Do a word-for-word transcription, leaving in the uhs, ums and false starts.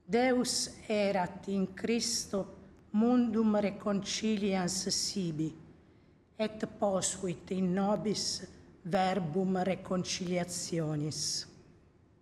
Deus erat in Christo mundum reconcilians sibi, et posuit in nobis verbum reconciliationis.